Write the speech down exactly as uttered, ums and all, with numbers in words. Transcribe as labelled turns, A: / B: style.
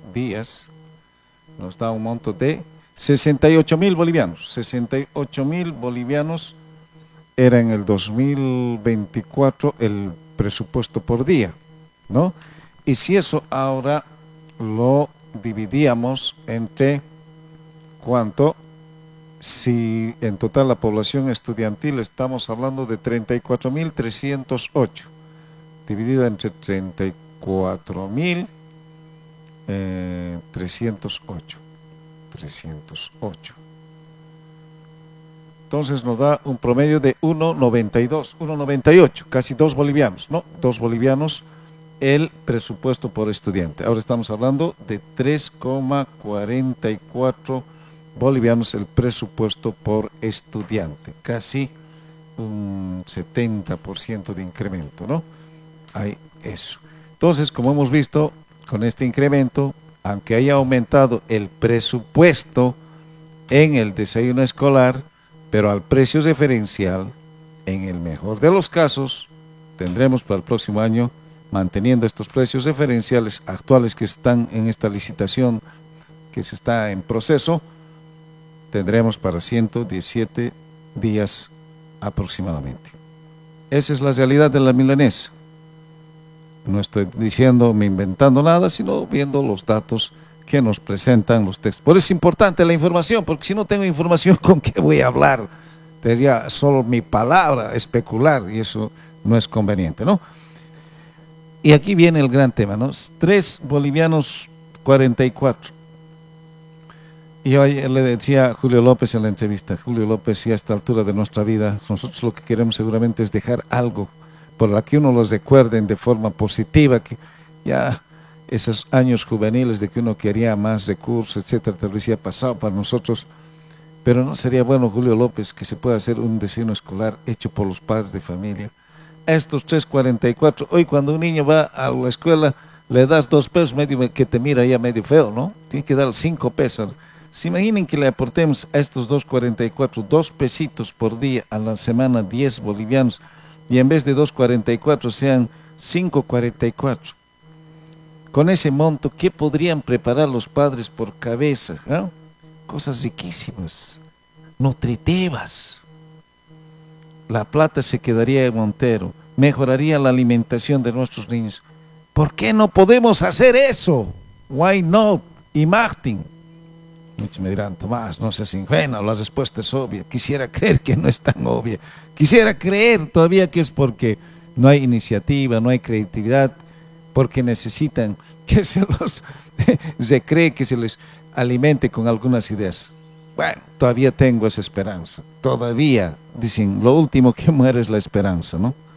A: días, nos da un monto de sesenta y ocho mil bolivianos. sesenta y ocho mil bolivianos era en el dos mil veinticuatro el presupuesto por día, ¿no? Y si eso ahora lo dividíamos entre cuánto, si en total la población estudiantil estamos hablando de treinta y cuatro mil trescientos ocho, dividido entre treinta y cuatro mil trescientos ocho. trescientos ocho. Entonces nos da un promedio de uno noventa y dos, uno noventa y ocho, casi dos bolivianos, ¿no? Dos bolivianos el presupuesto por estudiante. Ahora estamos hablando de tres coma cuarenta y cuatro bolivianos el presupuesto por estudiante, casi un setenta por ciento de incremento, ¿no? Hay eso. Entonces, como hemos visto, con este incremento, aunque haya aumentado el presupuesto en el desayuno escolar, pero al precio referencial, en el mejor de los casos, tendremos para el próximo año, manteniendo estos precios referenciales actuales que están en esta licitación que se está en proceso, tendremos para ciento diecisiete días aproximadamente. Esa es la realidad de la milanesa. No estoy diciendo, me inventando nada, sino viendo los datos que nos presentan los textos. Por eso es importante la información, porque si no tengo información, ¿con qué voy a hablar? Sería solo mi palabra, especular, y eso no es conveniente, ¿no? Y aquí viene el gran tema, ¿no? Tres bolivianos cuarenta y cuatro. Y hoy le decía a Julio López en la entrevista, Julio López, y a esta altura de nuestra vida, nosotros lo que queremos seguramente es dejar algo por la que uno los recuerden de forma positiva, que ya esos años juveniles de que uno quería más recursos, etcétera, tal vez ya ha pasado para nosotros, pero no sería bueno, Julio López, que se pueda hacer un desayuno escolar hecho por los padres de familia. Estos tres cuarenta y cuatro, hoy cuando un niño va a la escuela, le das dos pesos, medio que te mira ya medio feo, ¿no? Tiene que dar cinco pesos. Se imaginen que le aportemos a estos dos cuarenta y cuatro, dos pesitos por día a la semana, diez bolivianos, y en vez de dos cuarenta y cuatro sean cinco cuarenta y cuatro. Con ese monto, ¿qué podrían preparar los padres por cabeza? ¿Eh? Cosas riquísimas, nutritivas. La plata se quedaría en Montero, mejoraría la alimentación de nuestros niños. ¿Por qué no podemos hacer eso? Why not? Y Martín. Muchos me dirán, Tomás, no seas ingenuo, la respuesta es obvia. Quisiera creer que no es tan obvia. Quisiera creer todavía que es porque no hay iniciativa, no hay creatividad, porque necesitan que se los se cree que se les alimente con algunas ideas. Bueno, todavía tengo esa esperanza. Todavía, dicen, lo último que muere es la esperanza, ¿no?